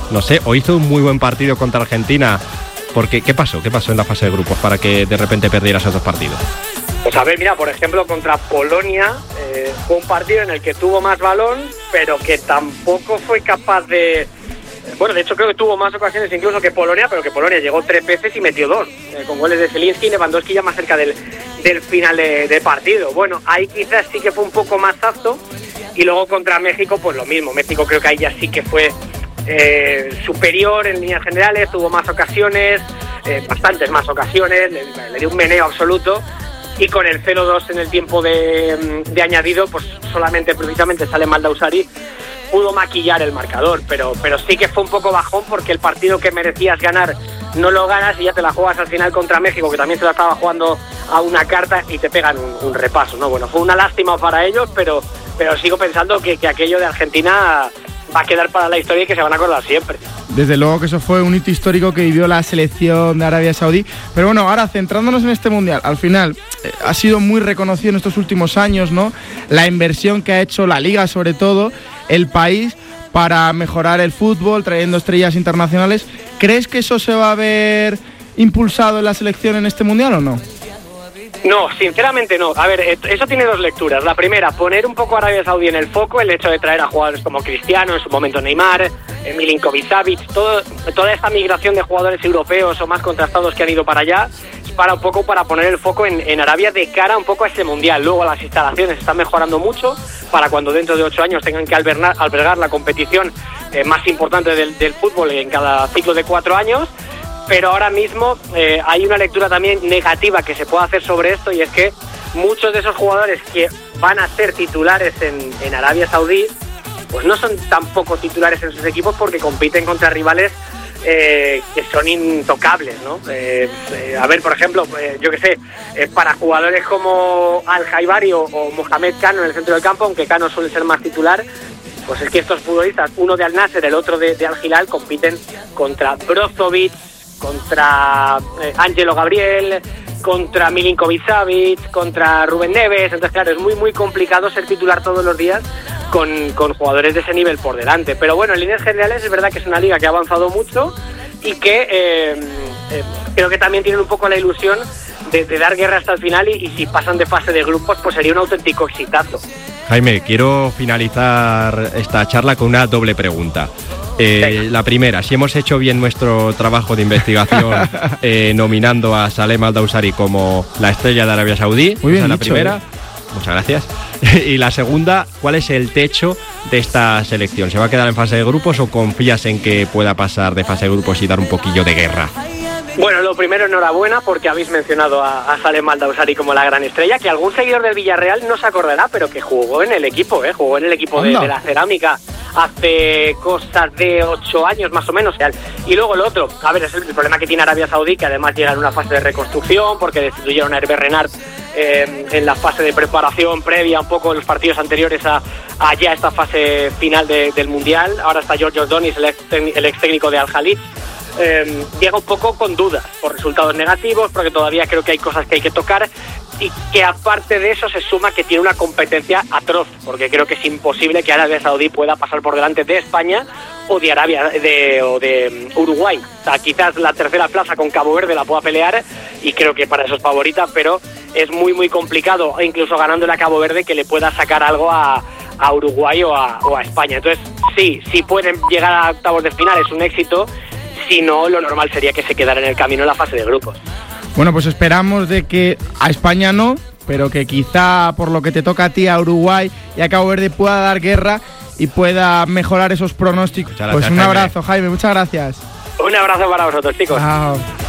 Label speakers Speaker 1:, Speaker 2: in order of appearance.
Speaker 1: no sé, o hizo un muy buen partido contra Argentina, porque ¿qué pasó en la fase de grupos para que de repente perdiera esos dos partidos?
Speaker 2: Pues a ver, mira, por ejemplo, contra Polonia fue un partido en el que tuvo más balón, pero que tampoco fue capaz de... Bueno, de hecho creo que tuvo más ocasiones incluso que Polonia, pero que Polonia llegó 3 veces y metió 2, con goles de Zielinski y Lewandowski ya más cerca del final de partido. Bueno, ahí quizás sí que fue un poco más apto, y luego contra México pues lo mismo. México creo que ahí ya sí que fue superior en líneas generales, tuvo más ocasiones, bastantes más ocasiones, le dio un meneo absoluto, y con el 0-2 en el tiempo de añadido, pues solamente precisamente Salem Aldaussari pudo maquillar el marcador, pero sí que fue un poco bajón, porque el partido que merecías ganar no lo ganas y ya te la juegas al final contra México, que también se la estaba jugando a una carta, y te pegan un repaso, ¿no? Bueno, fue una lástima para ellos, pero sigo pensando que aquello de Argentina va a quedar para la historia y que se van a acordar siempre.
Speaker 3: Desde luego que eso fue un hito histórico que vivió la selección de Arabia Saudí. Pero bueno, ahora centrándonos en este Mundial, al final ha sido muy reconocido en estos últimos años, ¿no?, la inversión que ha hecho la Liga, sobre todo el país, para mejorar el fútbol, trayendo estrellas internacionales. ¿Crees que eso se va a ver impulsado en la selección en este Mundial o no?
Speaker 2: No, sinceramente no. A ver, eso tiene dos lecturas. La primera, poner un poco a Arabia Saudí en el foco, el hecho de traer a jugadores como Cristiano, en su momento Neymar, Milinkovic-Savic, toda esta migración de jugadores europeos o más contrastados que han ido para allá, para un poco para poner el foco en Arabia de cara un poco a este Mundial. Luego las instalaciones están mejorando mucho para cuando dentro de 8 años tengan que albergar la competición más importante del fútbol en cada ciclo de 4 años. Pero ahora mismo hay una lectura también negativa que se puede hacer sobre esto, y es que muchos de esos jugadores que van a ser titulares en Arabia Saudí, pues no son tampoco titulares en sus equipos, porque compiten contra rivales que son intocables, ¿no? A ver, por ejemplo, yo que sé, para jugadores como Al-Jaibari o Mohamed Kano en el centro del campo, aunque Kano suele ser más titular, pues es que estos futbolistas, uno de Al-Nassr, el otro de Al-Hilal, compiten contra Brozovic, contra Ángelo Gabriel, contra Milinkovic-Savic, contra Rubén Neves. Entonces, claro, es muy muy complicado ser titular todos los días con jugadores de ese nivel por delante. Pero bueno, en líneas generales es verdad que es una liga que ha avanzado mucho y que creo que también tienen un poco la ilusión de dar guerra hasta el final, y si pasan de fase de grupos pues sería un auténtico exitazo.
Speaker 1: Jaime, quiero finalizar esta charla con una doble pregunta. La primera, si hemos hecho bien nuestro trabajo de investigación nominando a Salem Aldaussari como la estrella de Arabia Saudí.
Speaker 3: Muy bien
Speaker 1: esa es la
Speaker 3: dicho,
Speaker 1: primera. Muchas gracias. Y la segunda, ¿cuál es el techo de esta selección? ¿Se va a quedar en fase de grupos o confías en que pueda pasar de fase de grupos y dar un poquillo de guerra?
Speaker 2: Bueno, lo primero, enhorabuena, porque habéis mencionado a Salem Aldaussari como la gran estrella, que algún seguidor del Villarreal no se acordará, pero que jugó en el equipo, jugó en el equipo de la Cerámica hace cosas de 8 años más o menos. Y luego lo otro, a ver, es el problema que tiene Arabia Saudí, que además llega en una fase de reconstrucción, porque destituyeron a Hervé Renard en la fase de preparación previa, un poco en los partidos anteriores a ya esta fase final del Mundial. Ahora está George Ordonis, el ex técnico de Al-Khalid. Llega un poco con dudas por resultados negativos, porque todavía creo que hay cosas que hay que tocar, y que aparte de eso se suma que tiene una competencia atroz, porque creo que es imposible que Arabia Saudí pueda pasar por delante de España o de Uruguay. O sea, quizás la tercera plaza con Cabo Verde la pueda pelear, y creo que para eso es favorita, pero es muy muy complicado, incluso ganándole a Cabo Verde, que le pueda sacar algo a Uruguay o a España. Entonces sí pueden llegar a octavos de final, es un éxito. Si no, lo normal sería que se quedara en el camino en la fase de grupos.
Speaker 3: Bueno, pues esperamos de que a España no, pero que quizá por lo que te toca a ti, a Uruguay y a Cabo Verde, pueda dar guerra y pueda mejorar esos pronósticos.
Speaker 1: Muchas gracias,
Speaker 3: pues un abrazo, Jaime, muchas gracias.
Speaker 2: Un abrazo para vosotros, chicos.
Speaker 3: Chao.